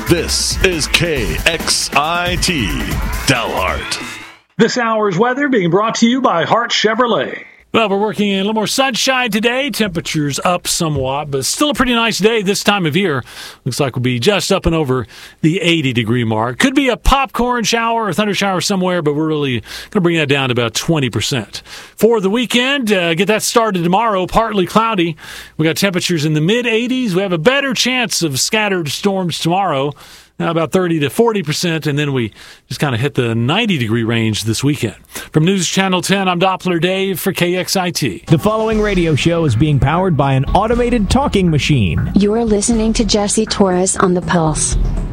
This is KXIT Dalhart. This hour's weather being brought to you by Hart Chevrolet. Well, we're working in a little more sunshine today. Temperatures up somewhat, but still a pretty nice day this time of year. Looks like we'll be just up and over the 80-degree mark. Could be a popcorn shower or thunder shower somewhere, but we're really going to bring that down to about 20%. For the weekend, get that started tomorrow. Partly cloudy. We got temperatures in the mid-80s. We have a better chance of scattered storms tomorrow. Now about 30 to 40%, and then we just kind of hit the 90-degree range this weekend. From News Channel 10, I'm Doppler Dave for KXIT. The following radio show is being powered by an automated talking machine. You're listening to Jesse Torres on The Pulse.